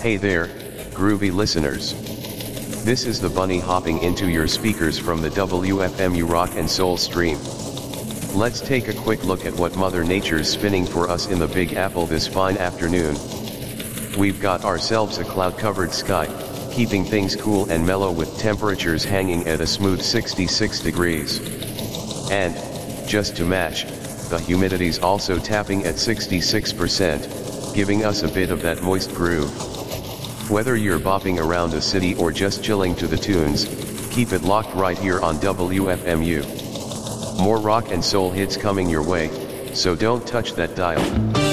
Hey there, groovy listeners. This is the bunny hopping into your speakers from the WFMU Rock and Soul stream. Let's take a quick look at what Mother Nature's spinning for us in the Big Apple this fine afternoon. We've got ourselves a cloud-covered sky, keeping things cool and mellow with temperatures hanging at a smooth 66 degrees. And, just to match, the humidity's also tapping at 66%, giving us a bit of that moist groove. Whether you're bopping around a city or just chilling to the tunes, keep it locked right here on WFMU. More rock and soul hits coming your way, so don't touch that dial.